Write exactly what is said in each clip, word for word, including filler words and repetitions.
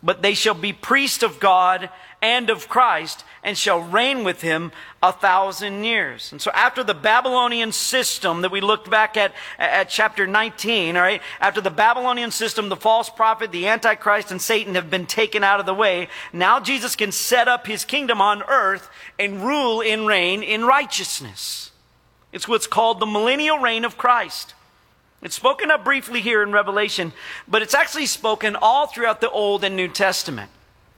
but they shall be priests of God and of Christ, and shall reign with him a thousand years. And so after the Babylonian system that we looked back at, at chapter nineteen, all right, after the Babylonian system, the false prophet, the Antichrist, and Satan have been taken out of the way, now Jesus can set up his kingdom on earth and rule and reign in righteousness. It's what's called the millennial reign of Christ. It's spoken of briefly here in Revelation, but it's actually spoken all throughout the Old and New Testament.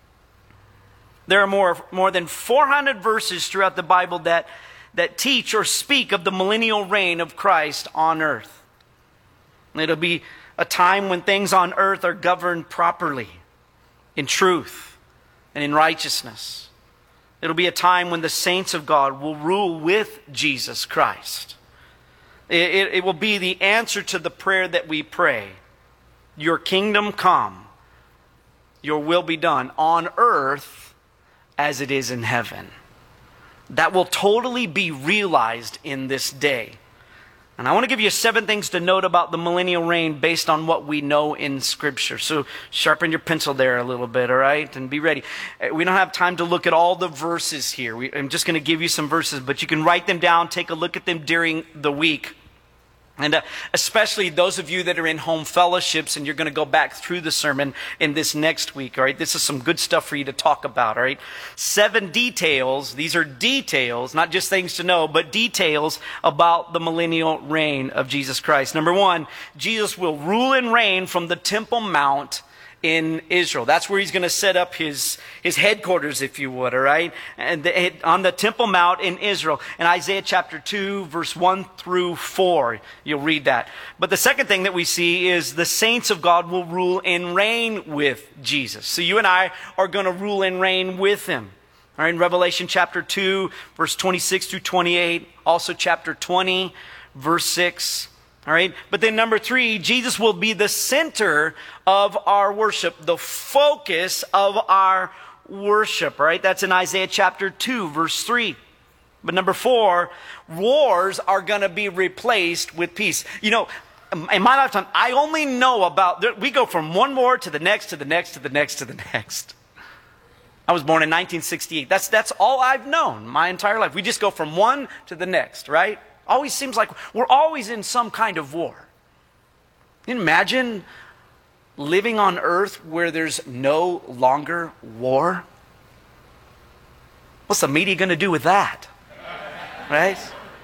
There are more, more than four hundred verses throughout the Bible that, that teach or speak of the millennial reign of Christ on earth. It'll be a time when things on earth are governed properly, in truth and in righteousness. It'll be a time when the saints of God will rule with Jesus Christ. It, it, it will be the answer to the prayer that we pray. Your kingdom come, your will be done on earth as it is in heaven. That will totally be realized in this day. And I want to give you seven things to note about the millennial reign based on what we know in Scripture. So sharpen your pencil there a little bit, all right? And be ready. We don't have time to look at all the verses here. We, I'm just going to give you some verses, but you can write them down, take a look at them during the week. And uh, especially those of you that are in home fellowships and you're going to go back through the sermon in this next week, all right? This is some good stuff for you to talk about, all right? Seven details. These are details, not just things to know, but details about the millennial reign of Jesus Christ. Number one, Jesus will rule and reign from the Temple Mount in Israel. That's where he's going to set up his, his headquarters, if you would, all right? And the, on the Temple Mount in Israel. In Isaiah chapter two, verse one through four, you'll read that. But the second thing that we see is the saints of God will rule and reign with Jesus. So you and I are going to rule and reign with him. All right, in Revelation chapter two, verse twenty-six through twenty-eight. Also chapter twenty, verse six. All right. But then number three, Jesus will be the center of our worship, the focus of our worship. All right. That's in Isaiah chapter two, verse three. But number four, wars are going to be replaced with peace. You know, in my lifetime, I only know about, we go from one war to the next, to the next, to the next, to the next. I was born in nineteen sixty-eight. That's, that's all I've known my entire life. We just go from one to the next, right? Always seems like we're always in some kind of war. Can you imagine living on earth where there's no longer war? What's the media going to do with that? Right?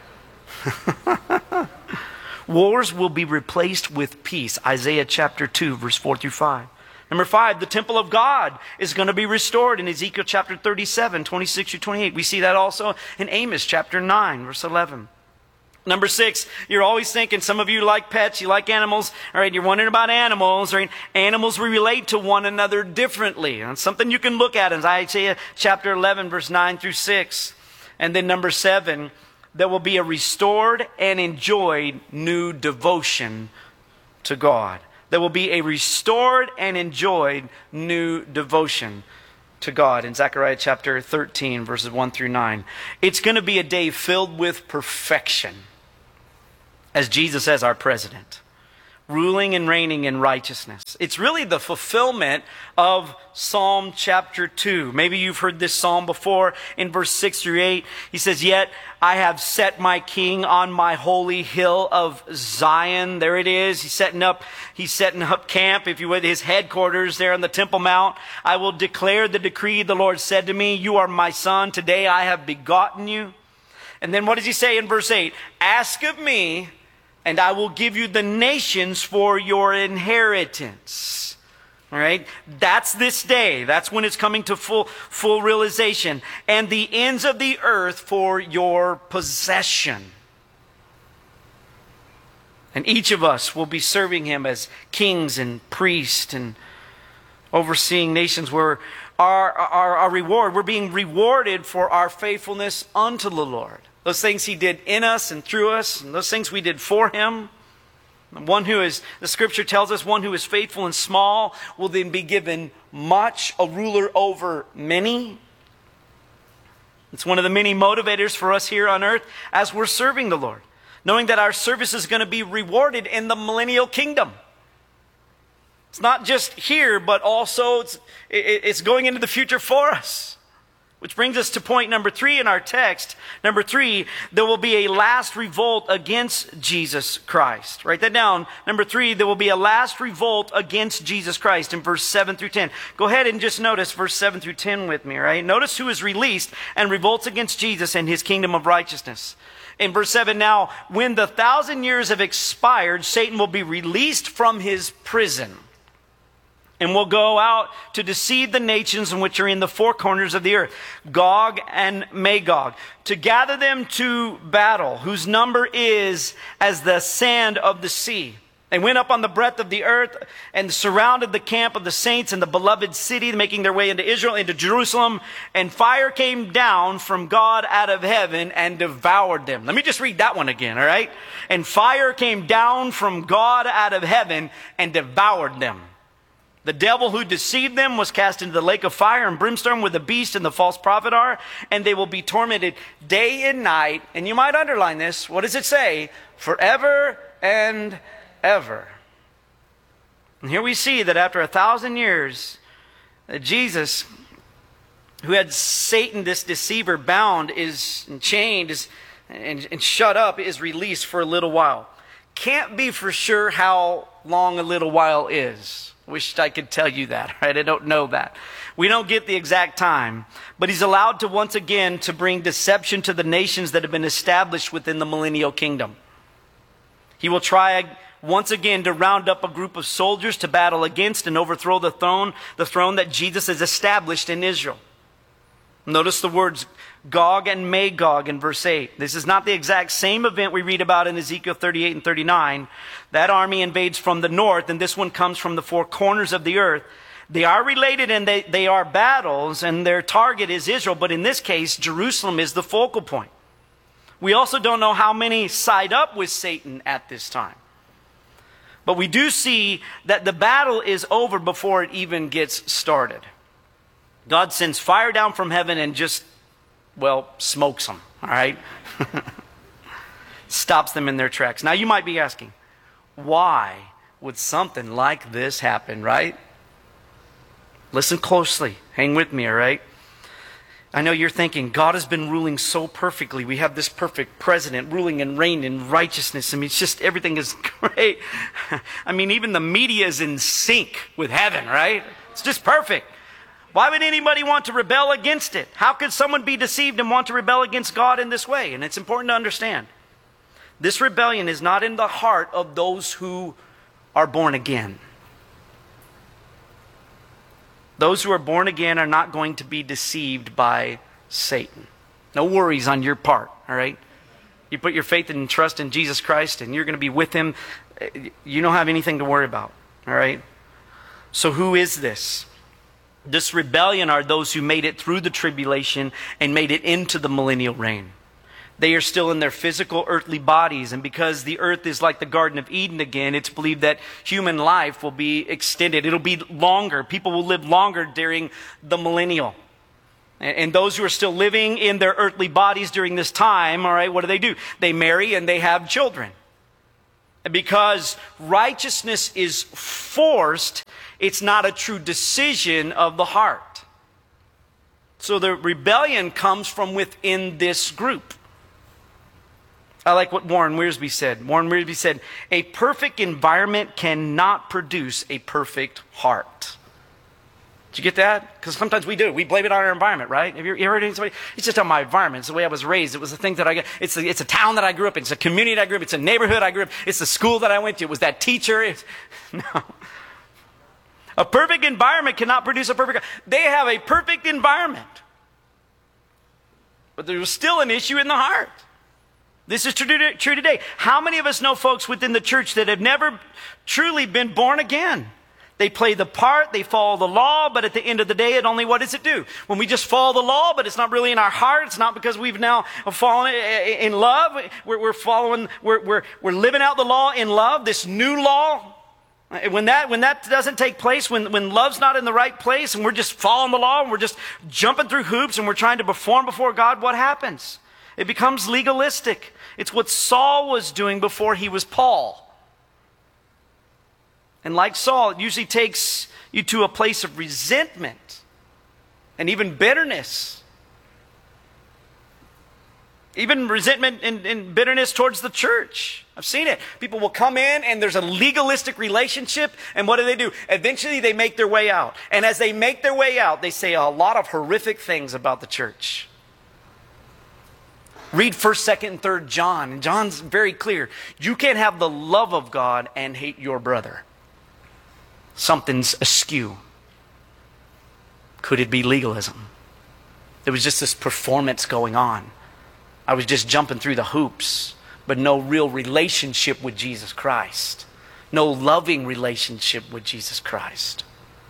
Wars will be replaced with peace. Isaiah chapter two, verse four through five. Number five, the temple of God is going to be restored in Ezekiel chapter thirty-seven, twenty-six through twenty-eight. We see that also in Amos chapter nine, verse eleven. Number six, you're always thinking, some of you like pets, you like animals, all right, you're wondering about animals, right? Animals relate to one another differently. And something you can look at in Isaiah chapter eleven, verse nine through six. And then number seven, there will be a restored and enjoyed new devotion to God. There will be a restored and enjoyed new devotion to God in Zechariah chapter thirteen, verses one through nine. It's going to be a day filled with perfection as Jesus as our president, ruling and reigning in righteousness. It's really the fulfillment of Psalm chapter two. Maybe you've heard this psalm before in verse six through eight. He says, "Yet I have set my king on my holy hill of Zion." There it is. He's setting up, he's setting up camp, if you would, his headquarters there on the Temple Mount. "I will declare the decree. The Lord said to me, you are my son. Today I have begotten you." And then what does he say in verse eight? "Ask of me, and I will give you the nations for your inheritance." All right? That's this day. That's when it's coming to full, full realization. "And the ends of the earth for your possession." And each of us will be serving him as kings and priests and overseeing nations where our, our, our reward, we're being rewarded for our faithfulness unto the Lord. Those things he did in us and through us, and those things we did for him. One who is, the scripture tells us, one who is faithful and small will then be given much, a ruler over many. It's one of the many motivators for us here on earth as we're serving the Lord, knowing that our service is going to be rewarded in the millennial kingdom. It's not just here, but also it's, it's going into the future for us. Which brings us to point number three in our text. Number three, there will be a last revolt against Jesus Christ. Write that down. Number three, there will be a last revolt against Jesus Christ in verse seven through ten. Go ahead and just notice verse seven through ten with me, right? Notice who is released and revolts against Jesus and his kingdom of righteousness. In verse seven, now, when the thousand years have expired, Satan will be released from his prison and will go out to deceive the nations in which are in the four corners of the earth, Gog and Magog, to gather them to battle, whose number is as the sand of the sea. They went up on the breadth of the earth and surrounded the camp of the saints in the beloved city, making their way into Israel, into Jerusalem. And fire came down from God out of heaven and devoured them. Let me just read that one again, all right? And fire came down from God out of heaven and devoured them. The devil who deceived them was cast into the lake of fire and brimstone where the beast and the false prophet are, and they will be tormented day and night. And you might underline this. What does it say? Forever and ever. And here we see that after a thousand years, that Jesus, who had Satan, this deceiver, bound, is and chained, is and, and shut up, is released for a little while. Can't be for sure how long a little while is. Wished I could tell you that, right? I don't know that. We don't get the exact time. But he's allowed to once again to bring deception to the nations that have been established within the millennial kingdom. He will try once again to round up a group of soldiers to battle against and overthrow the throne, the throne that Jesus has established in Israel. Notice the words Gog and Magog in verse eight. This is not the exact same event we read about in Ezekiel thirty-eight and thirty-nine. That army invades from the north, and this one comes from the four corners of the earth. They are related and they, they are battles, and their target is Israel. But in this case, Jerusalem is the focal point. We also don't know how many side up with Satan at this time. But we do see that the battle is over before it even gets started. God sends fire down from heaven and just, well, smokes them, all right? Stops them in their tracks. Now you might be asking, why would something like this happen, right? Listen closely. Hang with me, all right? I know you're thinking, God has been ruling so perfectly. We have this perfect president ruling and reigning in righteousness. I mean, it's just everything is great. I mean, even the media is in sync with heaven, right? It's just perfect. Why would anybody want to rebel against it? How could someone be deceived and want to rebel against God in this way? And it's important to understand. This rebellion is not in the heart of those who are born again. Those who are born again are not going to be deceived by Satan. No worries on your part, all right? You put your faith and trust in Jesus Christ and you're going to be with him. You don't have anything to worry about, all right? So who is this? This rebellion are those who made it through the tribulation and made it into the millennial reign. They are still in their physical earthly bodies, and because the earth is like the Garden of Eden again, it's believed that human life will be extended. It'll be longer. People will live longer during the millennial. And those who are still living in their earthly bodies during this time, all right, what do they do? They marry and they have children. And because righteousness is forced, it's not a true decision of the heart. So the rebellion comes from within this group. I like what Warren Wiersbe said. Warren Wiersbe said, a perfect environment cannot produce a perfect heart. Did you get that? Because sometimes we do. We blame it on our environment, right? Have you ever heard anybody? It's just on my environment. It's the way I was raised. It was the thing that I got. It's, the, it's a town that I grew up in. It's a community that I grew up in. It's a neighborhood I grew up in. It's the school that I went to. It was that teacher. It's, no. A perfect environment cannot produce a perfect. They have a perfect environment. But there's still an issue in the heart. This is true today. How many of us know folks within the church that have never truly been born again? They play the part, they follow the law, but at the end of the day, it only, what does it do? When we just follow the law, but it's not really in our heart, it's not because we've now fallen in love, we're, we're following, we're, we're, we're living out the law in love, this new law. When that, when that doesn't take place, when, when love's not in the right place, and we're just following the law, and we're just jumping through hoops, and we're trying to perform before God, what happens? It becomes legalistic. It's what Saul was doing before he was Paul. And like Saul, it usually takes you to a place of resentment and even bitterness. Even resentment and, and bitterness towards the church. I've seen it. People will come in and there's a legalistic relationship, and what do they do? Eventually they make their way out. And as they make their way out, they say a lot of horrific things about the church. Read first, second, and third John. And John's very clear. You can't have the love of God and hate your brother. Something's askew. Could it be legalism? There was just this performance going on. I was just jumping through the hoops, but no real relationship with Jesus Christ. No loving relationship with Jesus Christ.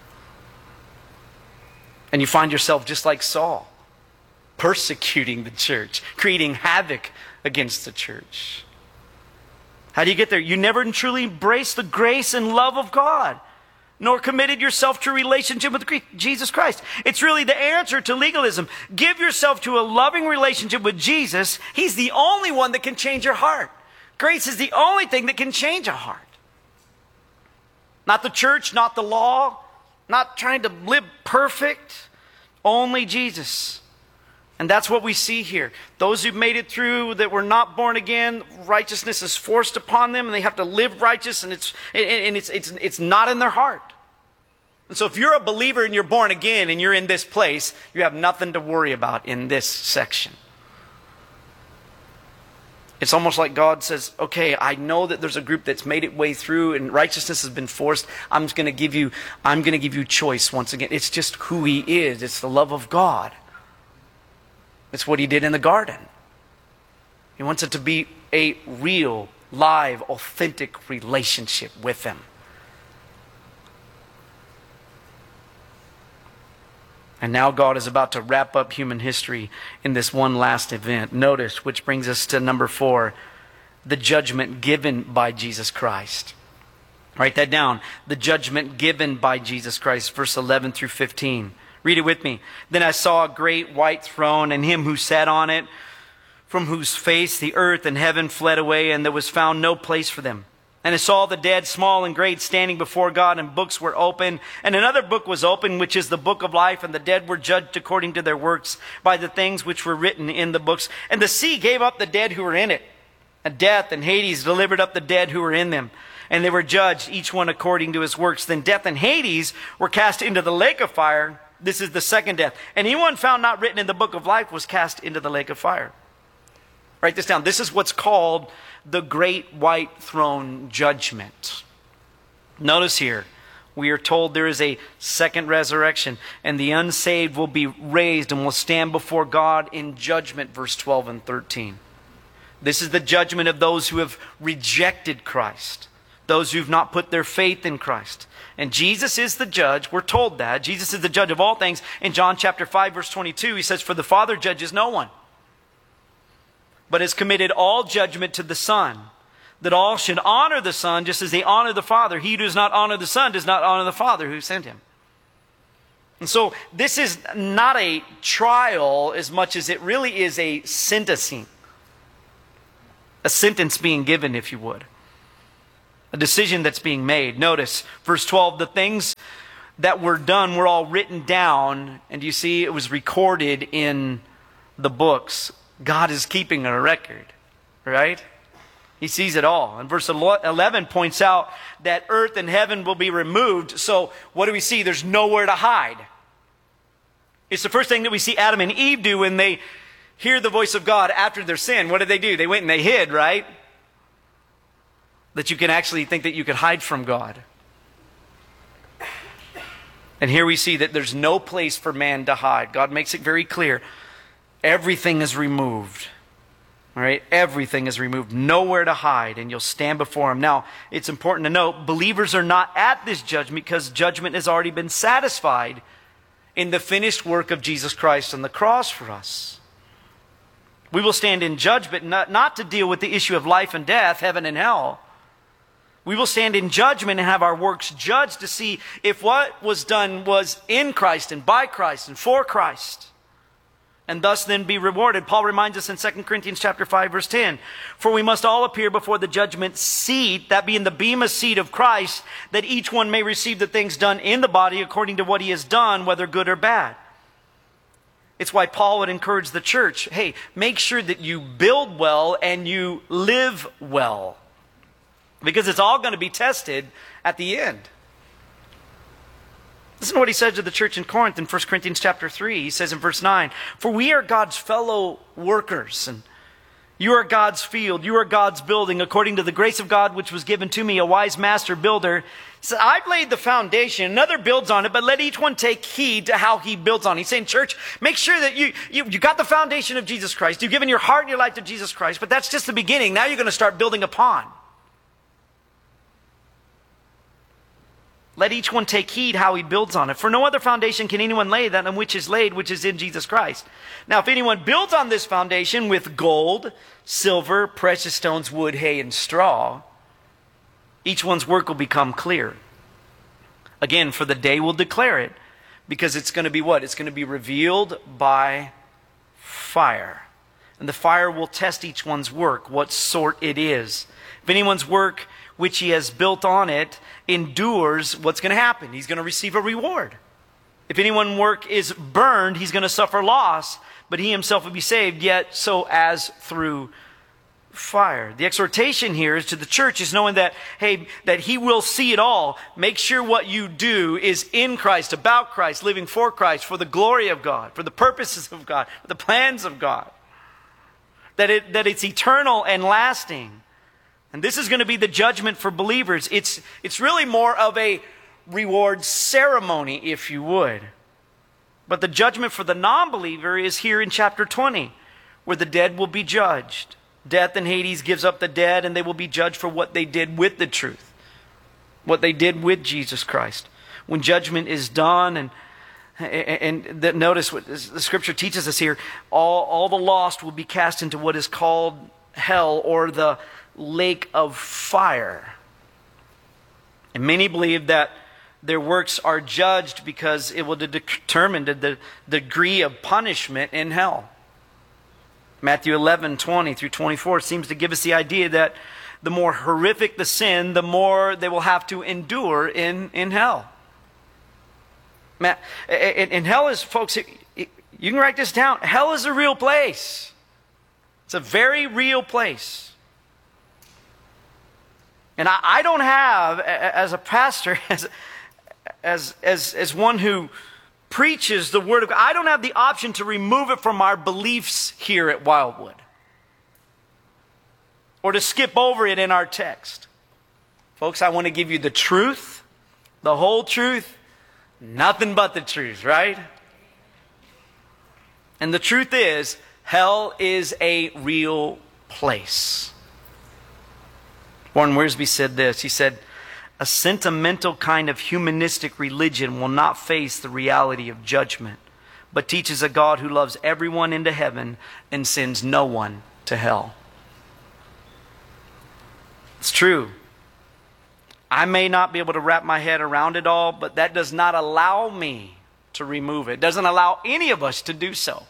And you find yourself just like Saul, persecuting the church, creating havoc against the church. How do you get there? You never truly embraced the grace and love of God, nor committed yourself to a relationship with Jesus Christ. It's really the answer to legalism. Give yourself to a loving relationship with Jesus. He's the only one that can change your heart. Grace is the only thing that can change a heart. Not the church, not the law, not trying to live perfect. Only Jesus. And that's what we see here. Those who've made it through that were not born again, righteousness is forced upon them, and they have to live righteous, and it's and it's it's it's not in their heart. And so if you're a believer and you're born again and you're in this place, you have nothing to worry about in this section. It's almost like God says, okay, I know that there's a group that's made its way through and righteousness has been forced. I'm just going to give you, I'm going to give you choice once again. It's just who He is. It's the love of God. It's what He did in the garden. He wants it to be a real, live, authentic relationship with Him. And now God is about to wrap up human history in this one last event. Notice, which brings us to number four, the judgment given by Jesus Christ. Write that down. The judgment given by Jesus Christ, verse eleven through fifteen. Read it with me. Then I saw a great white throne and Him who sat on it, from whose face the earth and heaven fled away, and there was found no place for them. And I saw the dead, small and great, standing before God, and books were open. And another book was opened, which is the book of life. And the dead were judged according to their works by the things which were written in the books. And the sea gave up the dead who were in it. And death and Hades delivered up the dead who were in them. And they were judged, each one according to his works. Then death and Hades were cast into the lake of fire. This is the second death. And anyone found not written in the book of life was cast into the lake of fire. Write this down. This is what's called the great white throne judgment. Notice here, we are told there is a second resurrection, and the unsaved will be raised and will stand before God in judgment, verse twelve and thirteen. This is the judgment of those who have rejected Christ, those who have not put their faith in Christ. And Jesus is the judge. We're told that. Jesus is the judge of all things. In John chapter five, verse twenty-two, He says, "For the Father judges no one, but has committed all judgment to the Son, that all should honor the Son just as they honor the Father. He who does not honor the Son does not honor the Father who sent Him." And so this is not a trial as much as it really is a sentencing. A sentence being given, if you would. A decision that's being made. Notice, verse twelve, the things that were done were all written down, and you see it was recorded in the books. God is keeping a record, right? He sees it all. And verse eleven points out that earth and heaven will be removed. So what do we see? There's nowhere to hide. It's the first thing that we see Adam and Eve do when they hear the voice of God after their sin. What did they do? They went and they hid, right? That you can actually think that you could hide from God. And here we see that there's no place for man to hide. God makes it very clear. Everything is removed. All right? Everything is removed. Nowhere to hide, and you'll stand before Him. Now, it's important to note, believers are not at this judgment because judgment has already been satisfied in the finished work of Jesus Christ on the cross for us. We will stand in judgment not, not to deal with the issue of life and death, heaven and hell. We will stand in judgment and have our works judged to see if what was done was in Christ and by Christ and for Christ. and thus then be rewarded. Paul reminds us in Second Corinthians chapter five, verse ten, for we must all appear before the judgment seat, that being the bema seat of Christ, that each one may receive the things done in the body according to what he has done, whether good or bad. It's why Paul would encourage the church, hey, make sure that you build well and you live well, because it's all going to be tested at the end. Listen to what he says to the church in Corinth in First Corinthians chapter three. He says in verse nine, for we are God's fellow workers, and you are God's field, you are God's building, according to the grace of God which was given to me, a wise master builder. He said, I've laid the foundation, another builds on it, but let each one take heed to how he builds on it. He's saying, church, make sure that you, you, you got the foundation of Jesus Christ. You've given your heart and your life to Jesus Christ, but that's just the beginning. Now you're going to start building upon. Let each one take heed how he builds on it. For no other foundation can anyone lay than on which is laid, which is in Jesus Christ. Now, if anyone builds on this foundation with gold, silver, precious stones, wood, hay, and straw, each one's work will become clear. Again, for the day will declare it, because it's going to be what? It's going to be revealed by fire. And the fire will test each one's work, what sort it is. If anyone's work which he has built on it endures, what's going to happen? He's going to receive a reward. If anyone's work is burned, he's going to suffer loss, but he himself will be saved, yet so as through fire. The exhortation here is to the church is knowing that, hey, that he will see it all. Make sure what you do is in Christ, about Christ, living for Christ, for the glory of God, for the purposes of God, for the plans of God. That it that it's eternal and lasting. And this is going to be the judgment for believers. It's, it's really more of a reward ceremony, if you would. But the judgment for the non-believer is here in chapter twenty, where the dead will be judged. Death and Hades gives up the dead, and they will be judged for what they did with the truth, what they did with Jesus Christ. When judgment is done, and and, and the, notice what the Scripture teaches us here, all, all the lost will be cast into what is called hell, or the lake of fire. And many believe that their works are judged because it will determine the degree of punishment in hell. Matthew eleven, twenty through twenty-four seems to give us the idea that the more horrific the sin, the more they will have to endure in, in hell. And hell is, folks, you can write this down. Hell is a real place. It's a very real place. And I, I don't have, as a pastor, as, as, as, as one who preaches the Word of God, I don't have the option to remove it from our beliefs here at Wildwood, or to skip over it in our text. Folks, I want to give you the truth, the whole truth, nothing but the truth, right? And the truth is, hell is a real place. Warren Wiersbe said this. He said, a sentimental kind of humanistic religion will not face the reality of judgment, but teaches a God who loves everyone into heaven and sends no one to hell. It's true. I may not be able to wrap my head around it all, but that does not allow me to remove it. It doesn't allow any of us to do so.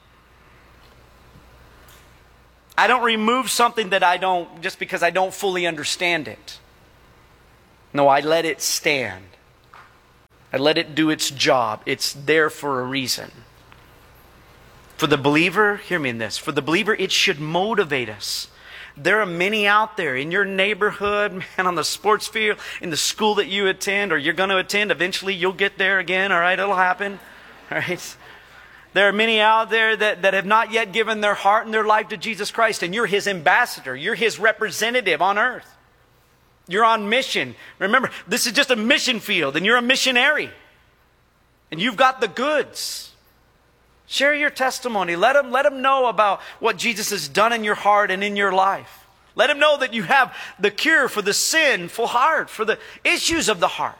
I don't remove something that I don't, just because I don't fully understand it. No, I let it stand. I let it do its job. It's there for a reason. For the believer, hear me in this, for the believer, it should motivate us. There are many out there in your neighborhood, man, on the sports field, in the school that you attend, or you're going to attend. Eventually, you'll get there again, all right? It'll happen, all right? There are many out there that, that have not yet given their heart and their life to Jesus Christ, and you're His ambassador. You're His representative on earth. You're on mission. Remember, this is just a mission field, and you're a missionary. And you've got the goods. Share your testimony. Let them, let them know about what Jesus has done in your heart and in your life. Let them know that you have the cure for the sinful heart, for the issues of the heart.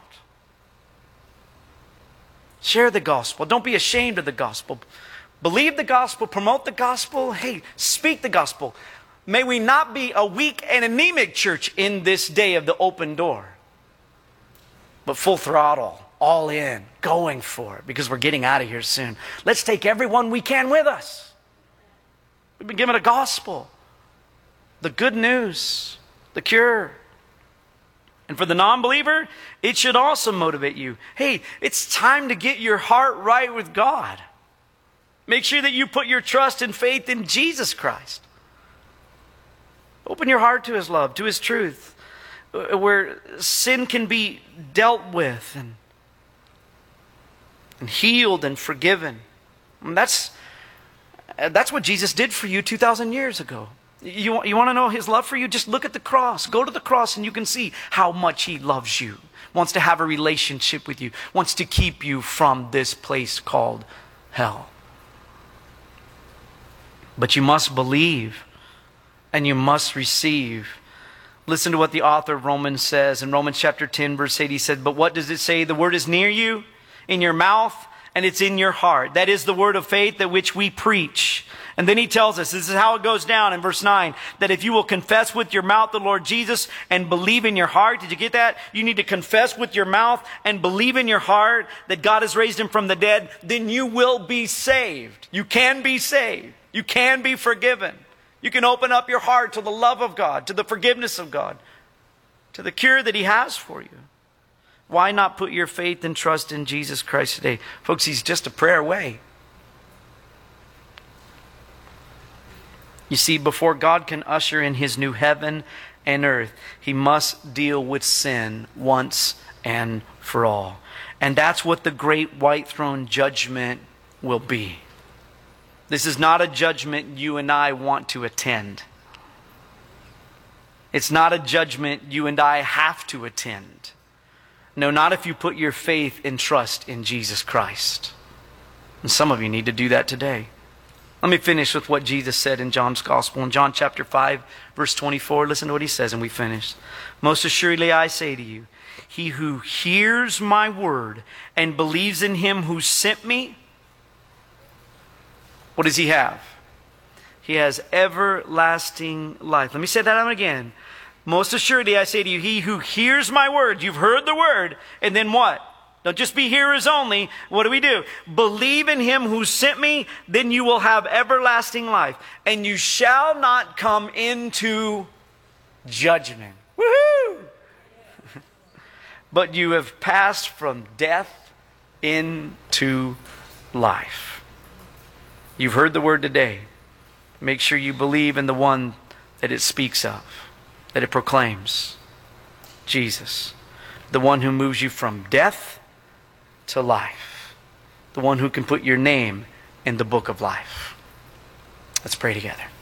Share the gospel. Don't be ashamed of the gospel. Believe the gospel. Promote the gospel. Hey, speak the gospel. May we not be a weak and anemic church in this day of the open door, but full throttle, all in, going for it, because we're getting out of here soon. Let's take everyone we can with us. We've been given a gospel, the good news, the cure. And for the non-believer, it should also motivate you. Hey, it's time to get your heart right with God. Make sure that you put your trust and faith in Jesus Christ. Open your heart to His love, to His truth, where sin can be dealt with and, and healed and forgiven. And that's, that's what Jesus did for you two thousand years ago. You, you want to know His love for you? Just look at the cross. Go to the cross and you can see how much He loves you, wants to have a relationship with you, wants to keep you from this place called hell. But you must believe and you must receive. Listen to what the author of Romans says. In Romans chapter ten, verse eight, he said, but what does it say? The word is near you, in your mouth, and it's in your heart. That is the word of faith that which we preach. And then he tells us, this is how it goes down in verse nine, that if you will confess with your mouth the Lord Jesus and believe in your heart, did you get that? You need to confess with your mouth and believe in your heart that God has raised Him from the dead, then you will be saved. You can be saved. You can be forgiven. You can open up your heart to the love of God, to the forgiveness of God, to the cure that He has for you. Why not put your faith and trust in Jesus Christ today? Folks, He's just a prayer away. You see, before God can usher in His new heaven and earth, He must deal with sin once and for all. And that's what the great white throne judgment will be. This is not a judgment you and I want to attend. It's not a judgment you and I have to attend. No, not if you put your faith and trust in Jesus Christ. And some of you need to do that today. Let me finish with what Jesus said in John's Gospel. In John chapter five, verse twenty-four, listen to what He says and we finish. Most assuredly I say to you, he who hears my word and believes in Him who sent me, what does he have? He has everlasting life. Let me say that out again. Most assuredly I say to you, he who hears my word, you've heard the word, and then what? Don't just be hearers only. What do we do? Believe in Him who sent me, then you will have everlasting life. And you shall not come into judgment. Woohoo! But you have passed from death into life. You've heard the word today. Make sure you believe in the one that it speaks of, that it proclaims. Jesus, the one who moves you from death to life. The one who can put your name in the book of life. Let's pray together.